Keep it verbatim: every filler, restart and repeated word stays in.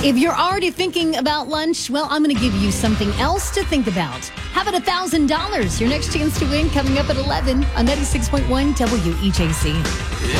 If you're already thinking about lunch, well, I'm going to give you something else to think about. How about one thousand dollars? Your next chance to win coming up at eleven on ninety-six point one W E J C.